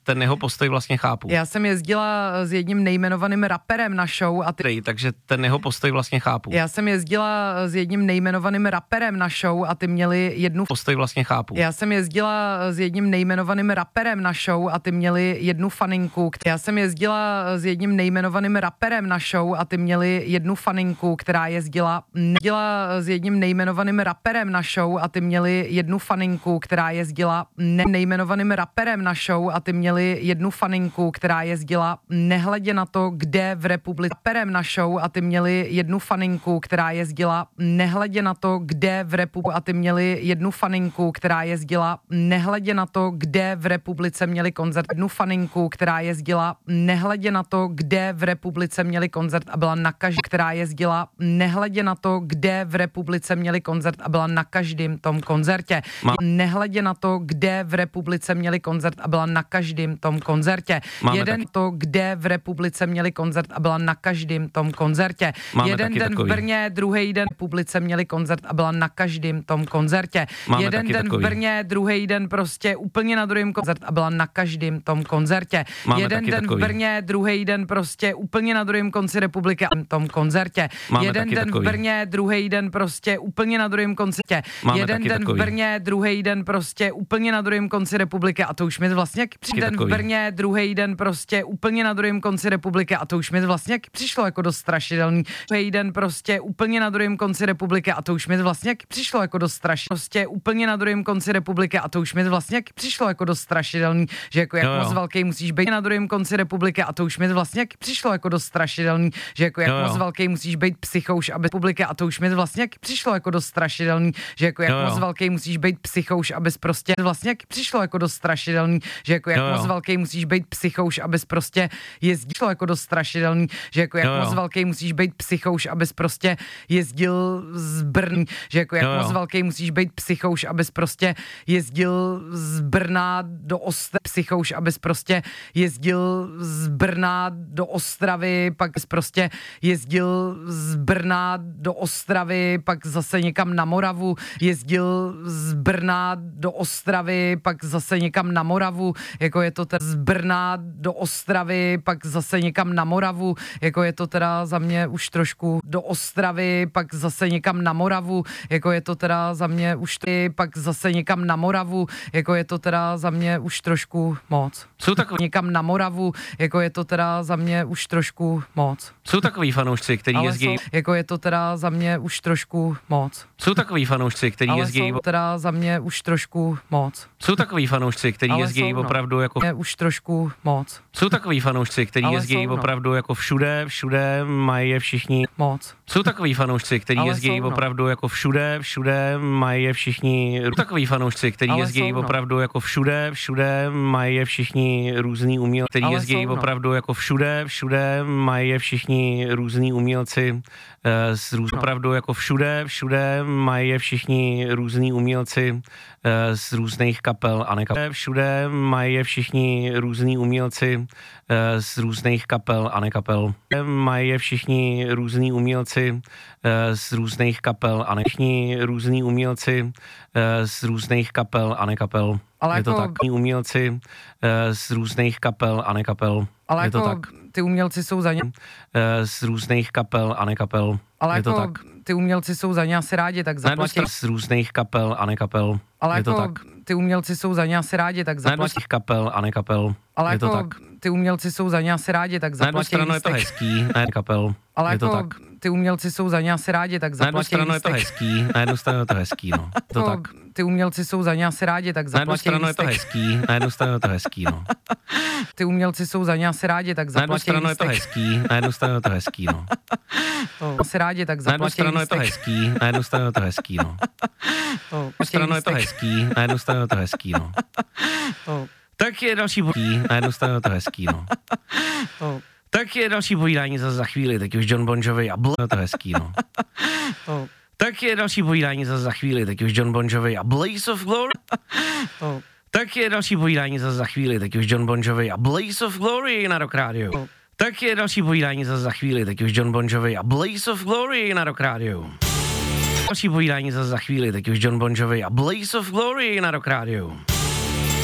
ten jeho postoj vlastně chápu. Já jsem jezdila s jedním nejmenovaným raperem na show a Takže ten jeho postoj vlastně chápu. Já jsem jezdila s jedním nejmenovaným raperem na show a ty měli jednu Postoj vlastně chápu. Já jsem jezdila s jedním nejmenovaným raperem na show a ty měli jednu faninku. Já jsem jezdila s jedním nejmenovaným raperem na show a ty měli jednu faninku, která jezdila s jedním nejmenovaným raperem na show a ty měli jednu faninku, která jezdila nejmenovaným raperem na show a ty měli jednu faninku, která jezdila nehledě na to, kde v republice raperem na show a ty měli jednu faninku, která jezdila nehledě na to, kde v republice a ty měli jednu faninku, která jezdila nehledě na to, kde v republice měli koncert, jednu faninku, která jezdila nehledě na to, kde v republice měli koncert a byla na každém, která jezdila nehledě na to, kde v republice měli koncert a byla na každém tom koncertě. Nehledě na to, kde v republice měli koncert a byla na každém tom koncertě. Jeden to, kde v republice měli koncert a byla na každém tom koncertě. Jeden den v Brně, druhý den v republice měli koncert a byla na každém tom koncertě. Jeden den v Brně, druhý den prostě úplně na druhém koncert a byla na každém tom koncertě. Jeden den v Brně, druhý den prostě úplně na druhém konci republiky a tom koncertě. Jeden den v Brně, druhý den prostě úplně na druhém koncertě. Jeden den v Brně, druhý den prostě úplně na druhém konci republiky a to už mi vlastně den v Brně, druhý den prostě úplně na druhém konci republiky a to už mi vlastně přišlo jako dost strašidelný. Druhý den prostě úplně na druhém konci republiky a to už mi vlastně přišlo jako dost strašidelný. Prostě úplně na druhém konci republiky a to už mi vlastně přišlo jako dost strašidelný, že jako jak moc velký musíš být na druhém konci republiky a to už mi vlastně přišlo jako dost strašidelný, že jako jak moc velký musíš být psychouš aby republiky a to už mi vlastně přišlo jako dost strašidelný, že jako jak moc velký musíš být psychouš abys prostě vlastně přišlo jako dost strašidelný, že jako jak moc velký musíš být psychouš abys prostě jezdil jako dost strašidelný, že jako jak moc velký musíš být psychouš abys prostě jezdil z Brna, že jako jak moc velký musíš být psychouš abys prostě jezdil z Brna do Ostravy, psychouš abys prostě jezdil z Brna do Ostravy, pak prostě jezdil z Brna do Ostravy, pak zase někam na Moravu, jezdil z Brna do Ostravy, pak zase někam na Moravu, jako je to teda z Brna do Ostravy, pak zase někam na Moravu, jako je to teda za mě už trošku do Ostravy, pak zase někam na Moravu, jako je to teda za mě už pak zase někam na Moravu, jako je to teda za mě už trošku moc. Jsou takový někam na Moravu, jako je to teda za mě už trošku moc. Jsou takový fanoušci, kteří jezdí. Jako je to teda za mě už trošku moc. Jsou takový fanoušci, kteří jezdí. Jsou teda za mě už trošku moc. Jsou takový fanoušci, kteří jezdí opravdu jako už trošku moc. Jsou takový fanoušci, kteří jezdí opravdu jako všude mají je všichni moc. Jsou takový fanoušci, kteří jezdí opravdu jako všude mají je všichni. Takový fanoušci, kteří jezdí opravdu jako všude mají je všichni různý umělci, kteří jezdí opravdu jako všude mají je všichni různý umělci opravdu jako všude mají je všichni různý umělci z různých kapel a nekapel. Všude mají je všichni různý umělci z různých kapel a nekapel. Mají je všichni různý umělci z různých kapel a všichni různý umělci z různých kapel a nekapel. Ale je to tak. Umělci z různých kapel a nekapel. Ale je to jako tak. Ty umělci jsou za ně. Z různých kapel a nekapel. Ale je to jako tak. Ty umělci jsou za ně asi rádi, tak zaplatí. Z různých kapel a nekapel. Ale je to jako tak. Ty umělci jsou za ně asi rádi, tak zaplatí. Kapel a nekapel. Ale je to jako tak. Ty umělci jsou za ně asi rádi, tak zaplatí. Na jednu stranu je to hezký, na kapel. Ale je to jako tak. Ty umělci jsou za ně asi rádi, tak zaplatí. Na jednu stranu je to hezký, na jednu stranu je to hezký, no. Je to tak. Ty umělci jsou za ně asi rádi, tak zaplatí. Na jednu stranu je to hezký, na jednu stranu je to hezký, no. Ty umělci jsou za ně asi rádi, tak zaplatí. Na jednu stranu je to hezký, na jednu stranu je to hezký, no. Asi rádi, tak zaplatí. Na jednu stranu je to hezký, na jednu stranu je to hezký, no. Na jednu stranu je to hezký, na jednu stranu je to hezký, no. Tak je další na jednu stranu je to hezký, no. Tak je další povídání za chvíli, teď už John Bon Jovi a to hezký, no. Tak je další povídání za chvíli, teď už John Bon Jovi a Blaze of Glory. Tak je další povídání za chvíli, teď už John Bon Jovi a Blaze of Glory na Rock Radio. Tak je další povídání za chvíli, teď už John Bon Jovi a Blaze of Glory na Rock Radio. Další povídání za chvíli, teď už John Bon Jovi a Blaze of Glory na Rock Radio.